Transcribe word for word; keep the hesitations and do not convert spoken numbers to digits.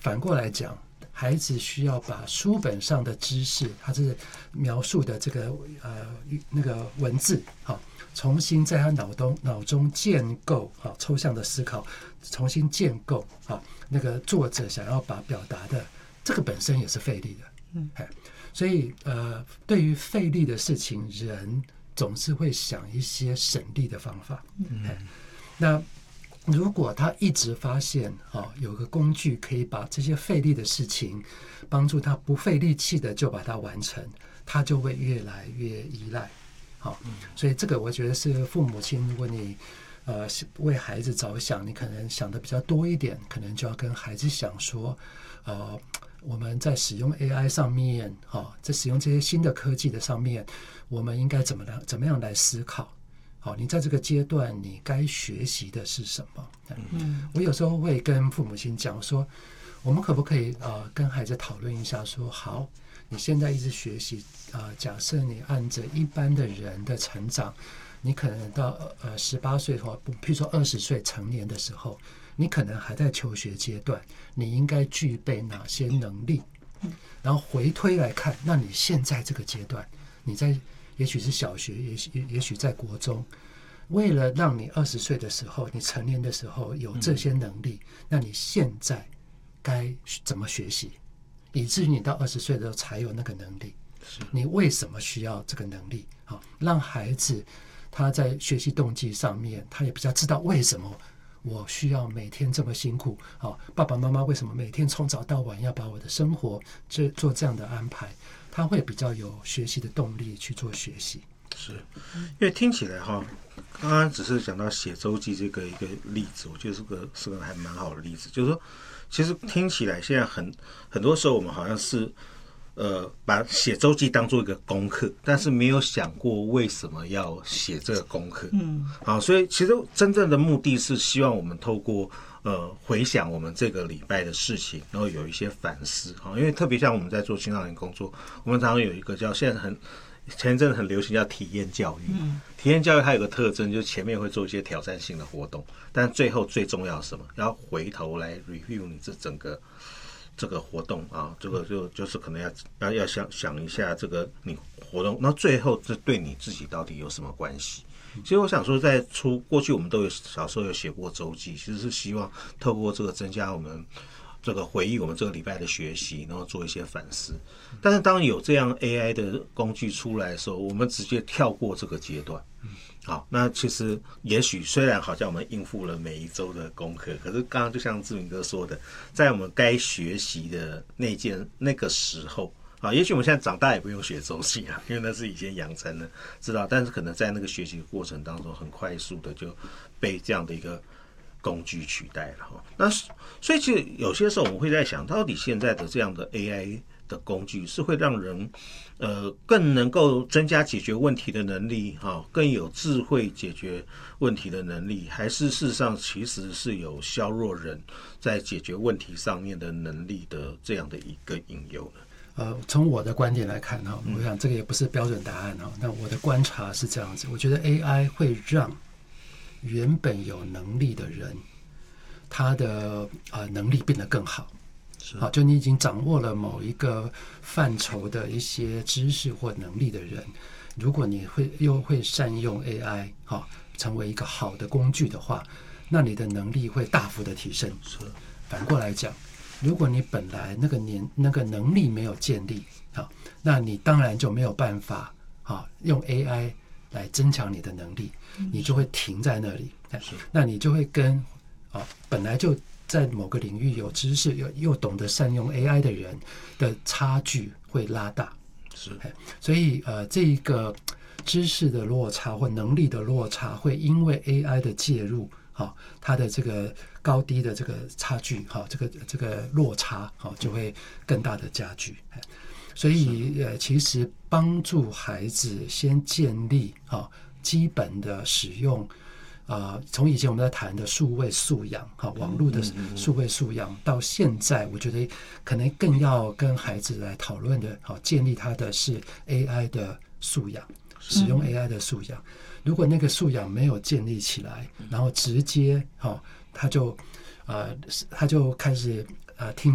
反过来讲，孩子需要把书本上的知识，他是描述的这个呃那个文字，好，重新在他脑中脑中建构，好，抽象的思考，重新建构，好，那个作者想要把表达的，这个本身也是费力的，嗯，所以呃，对于费力的事情，人总是会想一些省力的方法，嗯，那如果他一直发现哦，有个工具可以把这些费力的事情帮助他不费力气的就把它完成，他就会越来越依赖。好，所以这个我觉得是父母亲，如果你呃为孩子着想，你可能想的比较多一点，可能就要跟孩子想说，呃，我们在使用 A I 上面，哈，在使用这些新的科技的上面，我们应该怎么样怎么样来思考？好，你在这个阶段你该学习的是什么？嗯，我有时候会跟父母亲讲说，我们可不可以呃跟孩子讨论一下说，好，你现在一直学习啊、呃，假设你按着一般的人的成长，你可能到呃十八岁或譬如说二十岁成年的时候，你可能还在求学阶段，你应该具备哪些能力？然后回推来看，那你现在这个阶段，你在也许是小学，也许也许在国中，为了让你二十岁的时候，你成年的时候有这些能力，嗯、那你现在该怎么学习，以至于你到二十岁的时候才有那个能力？你为什么需要这个能力？好，让孩子他在学习动机上面，他也比较知道为什么我需要每天这么辛苦。好，爸爸妈妈为什么每天从早到晚要把我的生活这做这样的安排？他会比较有学习的动力去做学习。 是，因为听起来哈，刚刚只是讲到写周记这个一个例子，我觉得是个是个还蛮好的例子，就是说，其实听起来现在很很多时候我们好像是呃把写周记当做一个功课，但是没有想过为什么要写这个功课。嗯，好，所以其实真正的目的是希望我们透过呃，回想我们这个礼拜的事情，然后有一些反思哈。因为特别像我们在做青少年工作，我们常常有一个叫现在很前一阵很流行叫体验教育。嗯，体验教育它有个特征，就是前面会做一些挑战性的活动，但最后最重要是什么？要回头来 review 你这整个这个活动啊，这个就就是可能要要要想想一下这个你活动，那最后这对你自己到底有什么关系？其实我想说，在出过去我们都有小时候有写过周记，其实是希望透过这个增加我们这个回忆我们这个礼拜的学习，然后做一些反思。但是当有这样 A I 的工具出来的时候，我们直接跳过这个阶段。好，那其实也许虽然好像我们应付了每一周的功课，可是刚刚就像志明哥说的，在我们该学习的那件那个时候。啊，也许我们现在长大也不用学周记啊，因为那是以前养成的，知道。但是可能在那个学习的过程当中，很快速的就被这样的一个工具取代了哈。那所以其实有些时候我们会在想，到底现在的这样的 A I 的工具是会让人呃更能够增加解决问题的能力哈，更有智慧解决问题的能力，还是事实上其实是有削弱人在解决问题上面的能力的这样的一个隐忧呢？ 呃，从我的观点来看哈，我想这个也不是标准答案哈。那我的观察是这样子，我觉得 A I 会让原本有能力的人，他的呃能力变得更好。好，就你已经掌握了某一个范畴的一些知识或能力的人，如果你会又会善用 A I 哈，成为一个好的工具的话，那你的能力会大幅的提升。是，反过来讲。如果你本来那个年那个能力没有建立，好，那你当然就没有办法啊用 A I 来增强你的能力，你就会停在那里。那你就会跟啊本来就在某个领域有知识又又懂得善用 A I 的人的差距会拉大。是，所以呃这一个知识的落差或能力的落差会因为 A I 的介入。好，它的这个高低的这个差距，好，这个这个落差，好，就会更大的加剧。所以，呃，其实帮助孩子先建立好基本的使用，啊、呃，从以前我们在谈的数位素养，好，网络的数位素养，到现在，我觉得可能更要跟孩子来讨论的，好，建立他的是 A I 的素养，使用 A I 的素养。如果那个素养没有建立起来，然后直接哈、哦，他就呃他就开始呃听